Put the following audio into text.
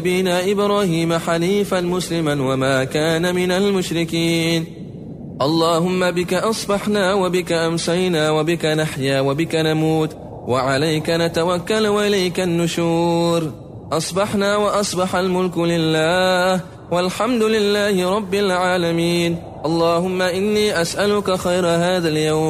بنا إبراهيم حنيفا مسلما وما كان من المشركين. اللهم بك أصبحنا وبك أمسينا وبك نحيا وبك نموت وعليك نتوكل وإليك النشور. أصبحنا وأصبح الملك لله والحمد لله رب العالمين. اللهم إني أسألك خير هذا اليوم